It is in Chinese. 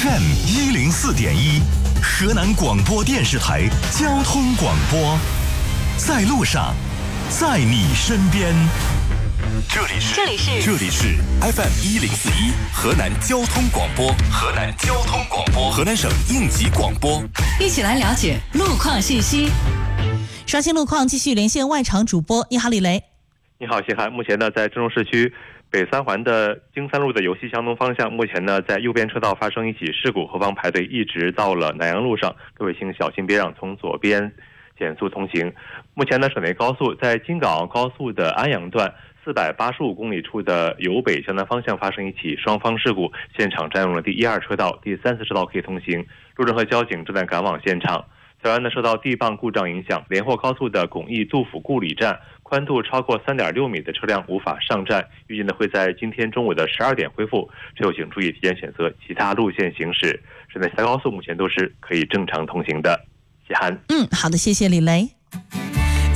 FM104.1，河南广播电视台交通广播，在路上，在你身边。这里是 FM104.1，河南交通广播，河南省应急广播。 一起来了解路况信息。刷新路况，继续连线外场主播。你好，李雷。 你好，谢涵。目前呢，在郑州市区北三环的京三路的由西向东方向，目前呢，在右边车道发生一起事故，后方排队一直到了南阳路上，各位请小心别让，从左边减速通行。目前呢，省内高速在京港澳高速的安阳段485公里处的由北向南方向发生一起双方事故，现场占用了第1、2车道，第3、4车道可以通行，路政和交警正在赶往现场。此外呢，受到地磅故障影响，连霍高速的巩义杜甫故里站宽度超过3.6米的车辆无法上站，预计呢会在今天中午的12点恢复，车友请注意提前选择其他路线行驶。省内其他高速目前都是可以正常通行的。谢涵。 好的，谢谢李雷。